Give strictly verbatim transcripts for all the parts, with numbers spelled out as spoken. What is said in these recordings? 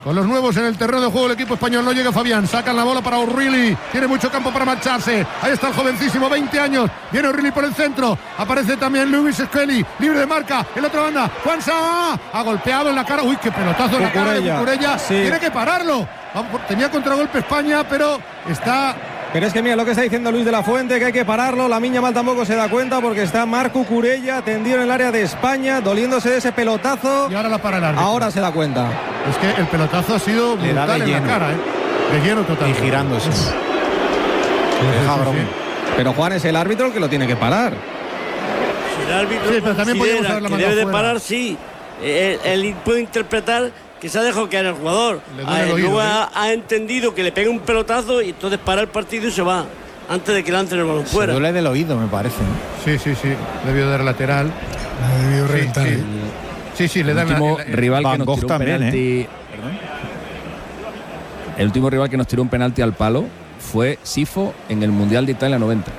Con los nuevos en el terreno de juego el equipo español, no llega Fabián, sacan la bola para O'Reilly, tiene mucho campo para marcharse, ahí está el jovencísimo, veinte años, viene O'Reilly por el centro, aparece también Lewis Skelly, libre de marca, en la otra banda, Juan Sá, ha golpeado en la cara, uy, qué pelotazo en la cara de Cucurella, sí. Tiene que pararlo, tenía contragolpe España, pero está... Pero es que mira lo que está diciendo Luis de la Fuente, que hay que pararlo. Lamine Yamal tampoco se da cuenta porque está Marc Cucurella tendido en el área de España, doliéndose de ese pelotazo. Y ahora la para el árbitro. Ahora se da cuenta. Es que el pelotazo ha sido brutal en la cara, ¿eh? De lleno total. Y girándose. Sí, Deja sí, sí. Pero Juan, es el árbitro el que lo tiene que parar. Si el árbitro sí, pero también podemos ver la que debe de parar, sí. Él, él puede interpretar que se ha dejado caer el jugador. Ah, oído, luego ¿eh? ha, ha entendido que le pega un pelotazo y entonces para el partido y se va antes de que lancen el balón fuera. Se duele del oído, me parece. Sí, sí, sí. Debió dar lateral. Ha debido reventar. Sí, sí, sí, sí le dan el último la, la, rival Van que nos Gogh tiró también, un penalti. ¿eh? El último rival que nos tiró un penalti al palo fue Sifo en el Mundial de Italia noventa.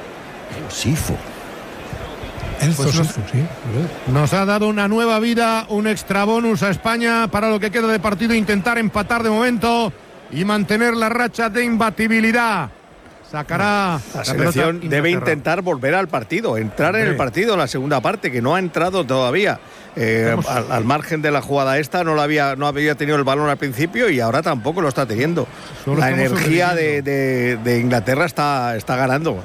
Sifo. Enzo pues nos, Sifo, sí. Nos ha dado una nueva vida, un extra bonus a España para lo que queda de partido, intentar empatar de momento y mantener la racha de imbatibilidad. Sacará la, la selección debe intentar volver al partido, entrar Hombre. en el partido en la segunda parte, que no ha entrado todavía. Eh, al, al margen de la jugada esta, no, la había, no había tenido el balón al principio y ahora tampoco lo está teniendo. Solo la energía de, de, de Inglaterra está, está ganando.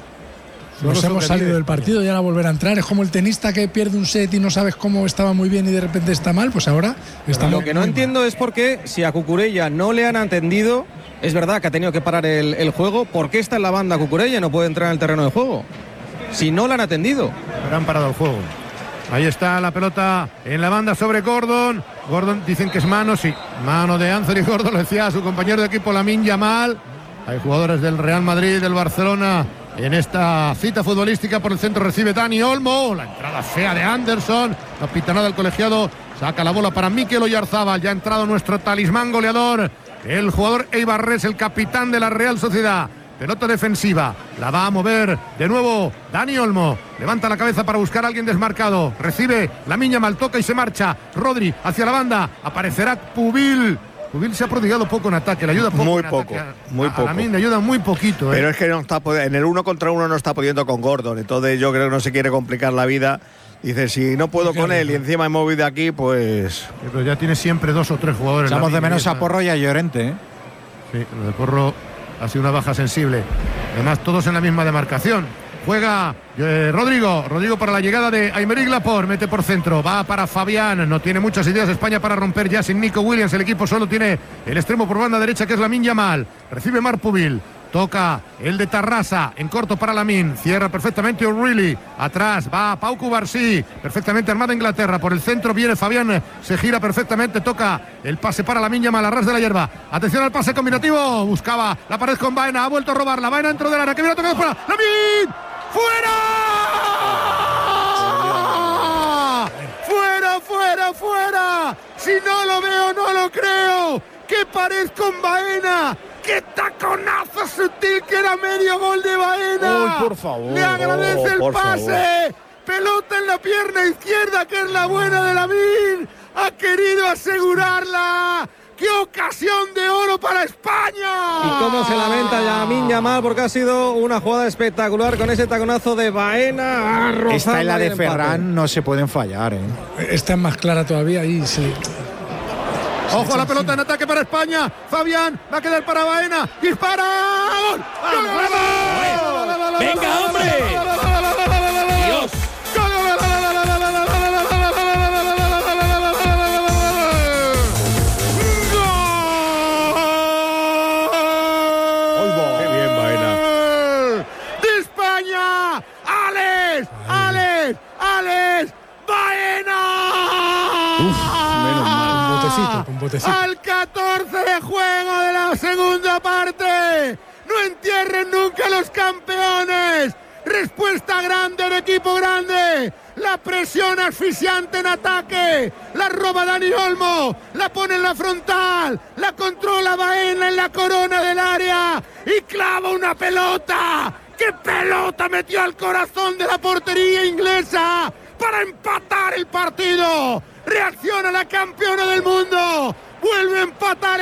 Nos hemos salido del partido y ahora volver a entrar. Es como el tenista que pierde un set y no sabes cómo estaba muy bien y de repente está mal, pues ahora está Lo muy, que no entiendo mal. Es por qué, si a Cucurella no le han atendido, es verdad que ha tenido que parar el, el juego, ¿por qué está en la banda Cucurella y no puede entrar en el terreno de juego? Si no le han atendido. Pero han parado el juego. Ahí está la pelota en la banda sobre Gordon. Gordon dicen que es mano, sí. Mano de Anthony Gordon, lo decía a su compañero de equipo Lamine Yamal. Hay jugadores del Real Madrid, del Barcelona. En esta cita futbolística por el centro recibe Dani Olmo, la entrada fea de Anderson, no pita nada el colegiado, saca la bola para Mikel Oyarzabal, ya ha entrado nuestro talismán goleador, el jugador Eibarres, el capitán de la Real Sociedad, pelota defensiva, la va a mover de nuevo Dani Olmo, levanta la cabeza para buscar a alguien desmarcado, recibe Lamine Yamal, toca y se marcha, Rodri hacia la banda, aparecerá Pubil. Pubil se ha prodigado poco en ataque, le ayuda poco. Muy en poco, ataque. muy a, poco. A mí le ayuda muy poquito. ¿eh? Pero es que no está en el uno contra uno no está pudiendo con Gordon, entonces yo creo que no se quiere complicar la vida. Dice, si no puedo con él y encima he movido aquí, pues... Sí, pero ya tiene siempre dos o tres jugadores. Echamos de menos a Porro y a Llorente, ¿eh? Sí, lo de Porro ha sido una baja sensible. Además, todos en la misma demarcación. Juega eh, Rodrigo, Rodrigo para la llegada de Aymeric Laporte, mete por centro, va para Fabián, no tiene muchas ideas España para romper ya sin Nico Williams, el equipo solo tiene el extremo por banda derecha que es Lamine Yamal, recibe Marc Pubil, toca el de Tarrasa, en corto para Lamine, cierra perfectamente O'Reilly, atrás va Pau Cubarsí, perfectamente armada Inglaterra, por el centro viene Fabián, se gira perfectamente, toca el pase para Lamine Yamal, a ras de la hierba, atención al pase combinativo, buscaba la pared con Baena, ha vuelto a robarla, Baena dentro del área, que viene a tocar para Lamine. ¡Fuera! ¡Fuera, fuera, fuera! Si no lo veo, no lo creo. ¡Qué pared con Baena! ¡Qué taconazo sutil que era medio gol de Baena! ¡Uy, por favor! ¡Le agradece oh, el pase! Favor. Pelota en la pierna izquierda, que es la buena de Lamine. Ha querido asegurarla. ¡Qué ocasión de oro para España! Y cómo se lamenta Lamine Yamal porque ha sido una jugada espectacular con ese taconazo de Baena. Esta y la de Ferran no se pueden fallar, ¿eh? Esta es más clara todavía y sí. Ojo a la pelota en ataque para España. Fabián va a quedar para Baena. ¡Dispara! ¡Gol! ¡Gol! ¡Venga, hombre! ¡Dios! Con botecito. Al catorce de juego de la segunda parte. No entierren nunca a los campeones. Respuesta grande del equipo grande. La presión asfixiante en ataque. La roba Dani Olmo. La pone en la frontal. La controla Baena en la corona del área. Y clava una pelota. ¡Qué pelota metió al corazón de la portería inglesa! Para empatar el partido. Reacciona la campeona del mundo. vuelve a empatar